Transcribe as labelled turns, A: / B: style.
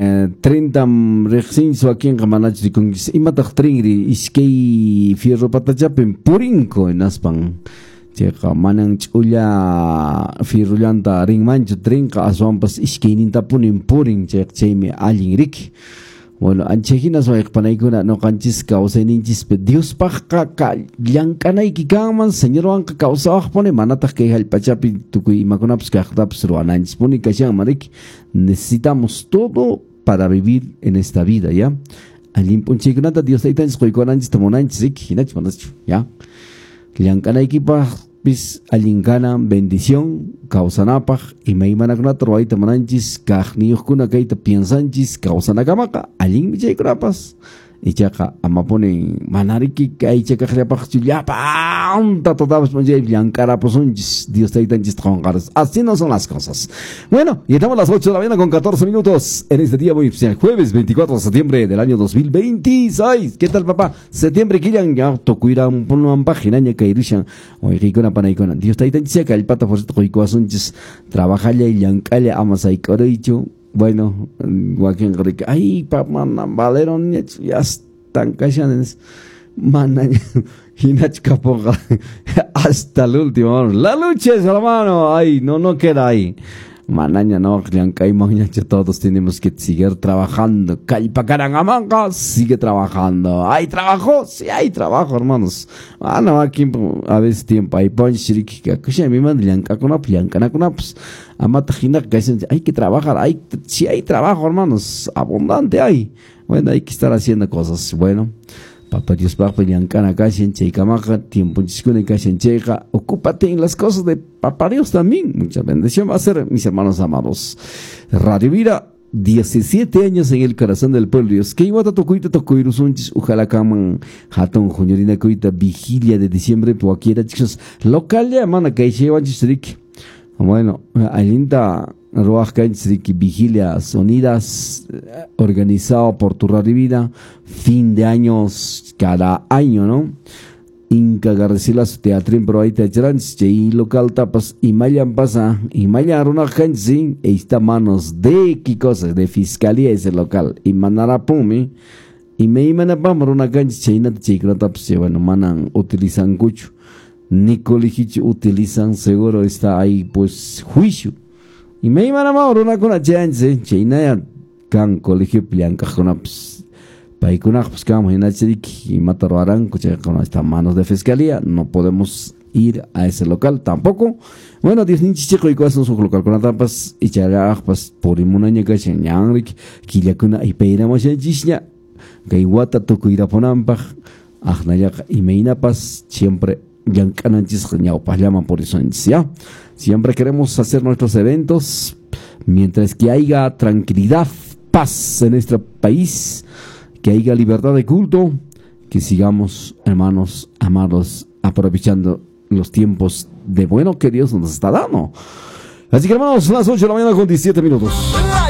A: 30 rexinso aquí en Camanach de con imatak tringri iskei fierro patachapin purinko en aspan checa manang chulla firrullanta ringmancho trinca aswampas iskeininta punin purin chek chemi alingrik. Bueno, anchejinas wa ikpanaykuna no kanchis kawsayninchis pe Dios pakka llankanay kikaman señor wanka kawsawaq pone manatak kay hallpachapi tukuy imakunapis kaqtapis ruwananchis puni kashan marik necesitamos todo para vivir en esta vida, ¿ya? Allimpunchaykunata Dios taytanchis quykunanchis tamunanchis hinachis manaschu, ¿ya? Llankanaykipas allinkana bendición kawsanapaq imaymanakunata ruwayta munanchis kaqniyuqkuna kayta piensanchis kawsanakamaka allinmi chaykunapas ichaqa ama ponen manariki kaycha kaqllapaqchu llapanta totapas punchaypi llankarapusunchis Dios taytanchis taqonqaras. Así no son las cosas. Bueno, y estamos a las 8 de la mañana con 14 minutos en este día muy especial, jueves 24 de septiembre del año 2026. ¿Qué tal, papá? Septiembre killan ya tokuira un página ya kairishan o ricona panaikona. Dios taytanchis ka el pata por esto koikuasunchis trabajalla y llankalla amasay koroicho. Bueno, Joaquín Rica, ay, papá, valeron, ya están callanes, mana, hinachcapoga, hasta el último, la lucha es la mano, ay, no queda ahí. Manaña no, todos tenemos que seguir trabajando. Calpacarangamanga sigue trabajando. ¿Hay trabajo? Sí, hay trabajo, hermanos. No, aquí a veces tiempo. Hay ponchiriki, que mi man pues amatajina que hay que trabajar. Sí hay trabajo, hermanos. Abundante hay. Bueno, hay que estar haciendo cosas. Bueno. Papá Dios bajo Yancana Cashen Cheikamaja, tiempo Chiscune Cashen Cheika, ocúpate en las cosas de Papá Dios también. Mucha bendición va a ser, mis hermanos amados. Radio Vida, 17 años en el corazón del pueblo Dios. Que igual tocuiru sunchis, ojalá caman, hatón, junyorina cuita, vigilia de diciembre, cualquiera chicos, local ya, mana, que llevan chisrik. Bueno, alinta. Ruach Kanchrik Vigilia Sonidas organizado por tu Radio Vida, fin de años cada año, ¿no? Inca Garcilas Teatrín Proaita Trans, Jay local tapas y mayan pasa, y mayan Ruach Kanchrik, e está manos de qué cosas, de fiscalía ese local, y manara pumi, y me iban a pam Ruach Kanchrik, China Chikra tapas, bueno, manan utilizan cucho, Nicolijich utilizan, seguro está ahí, pues, juicio. Y me iban a mauro una con la chance, China ya can colegio plianca conaps, paicunaps cam en y mataroarán, coche con estas manos de fiscalía, no podemos ir a ese local tampoco. Bueno, 10 niños chico y cosas en su local con tapas y charajpas por inmunaña que se ñangrik, quillacuna y peiramos en chisña, que iguata toco ir a ponampaj, ajnayak y meinapas siempre. Yancananchis llaman por eso, ¿ya? Siempre queremos hacer nuestros eventos mientras que haya tranquilidad, paz en nuestro país, que haya libertad de culto, que sigamos, hermanos amados, aprovechando los tiempos de bueno que Dios nos está dando. Así que, hermanos, son las 8 de la mañana con 17 minutos.